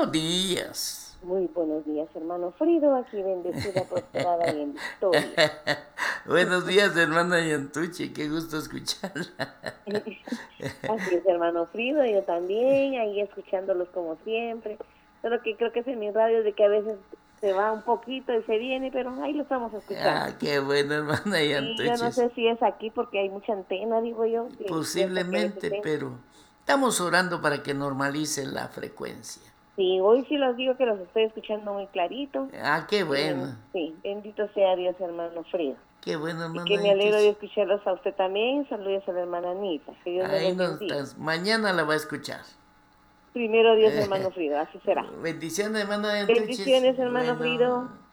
buenos días. Muy buenos días, hermano Frido, aquí bendecida, prosperada y en victoria. Buenos días, hermana Yantuche, qué gusto escucharla. Así es, hermano Frido, yo también, ahí escuchándolos como siempre. Solo que creo que es en mi radio de que a veces se va un poquito y se viene, pero ahí lo estamos escuchando. Qué bueno, hermana Y yo no Yantuche. sé si es aquí porque hay mucha antena, digo yo, que pienso que a veces Posiblemente, es. pero estamos orando para que normalice la frecuencia. Sí, hoy sí los digo que los estoy escuchando muy clarito. Qué bueno. Sí, bendito sea Dios, hermano Frido. Qué bueno, Y que hermana me alegro de Yantuche. escucharlos a usted también. Saludos a la hermana Anita. Que Dios me Ahí los no bendiga. estás. Mañana la va a escuchar. Primero Dios, hermano Frido. Así será. Bendiciones, hermana Yantuche. Bendiciones, hermano Bueno. Frido.